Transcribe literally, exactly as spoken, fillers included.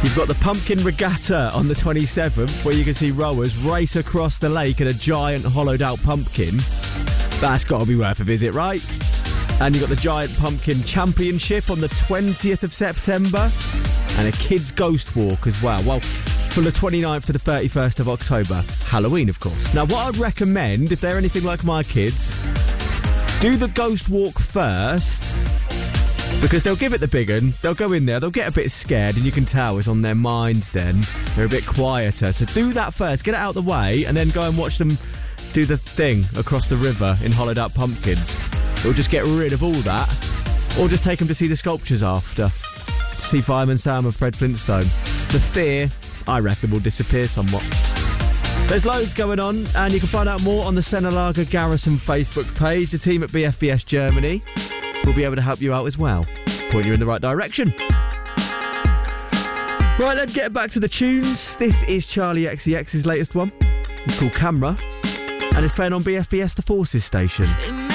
You've got the Pumpkin Regatta on the twenty-seventh, where you can see rowers race across the lake in a giant hollowed-out pumpkin. That's got to be worth a visit, right? And you've got the Giant Pumpkin Championship on the twentieth of September, and a kids' ghost walk as well. Well, from the twenty-ninth to the thirty-first of October. Halloween, of course. Now, what I'd recommend, if they're anything like my kids, do the ghost walk first, because they'll give it the big un. They'll go in there, they'll get a bit scared, and you can tell it's on their mind then. They're a bit quieter. So do that first, get it out of the way, and then go and watch them do the thing across the river in hollowed out pumpkins. It'll just get rid of all that. Or just take them to see the sculptures after. See Fireman Sam and Fred Flintstone. The fear, I reckon, will disappear somewhat. There's loads going on, and you can find out more on the Senelager Garrison Facebook page. The team at B F B S Germany will be able to help you out as well. Point you in the right direction. Right, let's get back to the tunes. This is Charlie X C X's latest one. It's called Camera, and it's playing on B F B S The Forces station.